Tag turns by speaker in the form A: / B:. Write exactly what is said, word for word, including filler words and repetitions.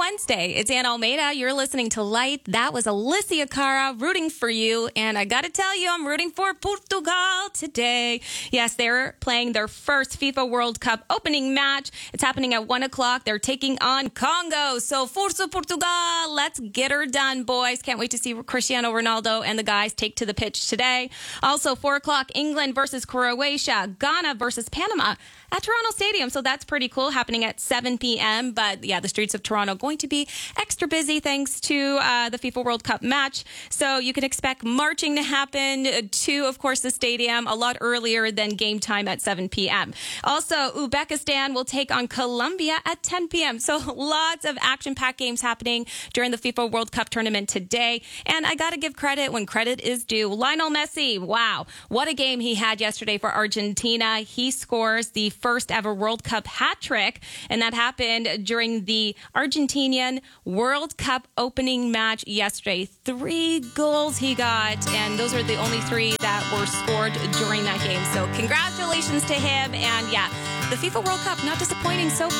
A: Wednesday. It's Anna Almeida. You're listening to Light. That was Alicia Cara rooting for you. And I got to tell you, I'm rooting for Portugal today. Yes, they're playing their first FIFA World Cup opening match. It's happening at one o'clock. They're taking on Congo. So, Força Portugal. Let's get her done, boys. Can't wait to see Cristiano Ronaldo and the guys take to the pitch today. Also, four o'clock, England versus Croatia. Ghana versus Panama at Toronto Stadium. So that's pretty cool, happening at seven p.m. But yeah, the streets of Toronto going to be extra busy thanks to uh, the FIFA World Cup match. So you can expect marching to happen to, of course, the stadium a lot earlier than game time at seven p.m. Also, Uzbekistan will take on Colombia at ten p.m. So lots of action-packed games happening during the FIFA World Cup tournament today. And I got to give credit when credit is due. Lionel Messi, wow, what a game he had yesterday for Argentina. He scores the first ever World Cup hat trick, and that happened during the Argentinian World Cup opening match yesterday. Three goals he got, and those are the only three that were scored during that game. So congratulations to him. And yeah, the FIFA World Cup, not disappointing so far.